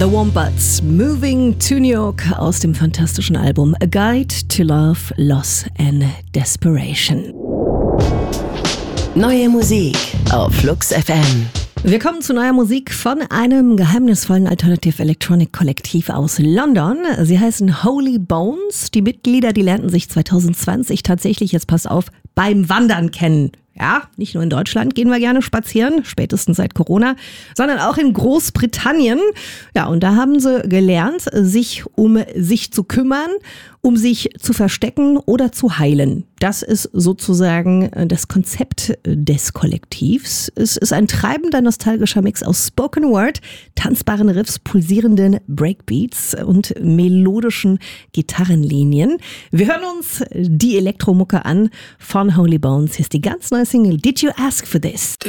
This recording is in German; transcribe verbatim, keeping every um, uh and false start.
The Wombats, Moving to New York aus dem fantastischen Album A Guide to Love, Loss and Desperation. Neue Musik auf Flux F M. Wir kommen zu neuer Musik von einem geheimnisvollen Alternative Electronic Kollektiv aus London. Sie heißen Holy Bones. Die Mitglieder, die lernten sich zwanzig zwanzig tatsächlich, jetzt passt auf, beim Wandern kennen. Ja, nicht nur in Deutschland gehen wir gerne spazieren, spätestens seit Corona, sondern auch in Großbritannien. Ja, und da haben sie gelernt, sich um sich zu kümmern, um sich zu verstecken oder zu heilen. Das ist sozusagen das Konzept des Kollektivs. Es ist ein treibender, nostalgischer Mix aus Spoken Word, tanzbaren Riffs, pulsierenden Breakbeats und melodischen Gitarrenlinien. Wir hören uns die Elektromucke an von Holy Bones. Hier ist die ganz neue Single Did You Ask for This?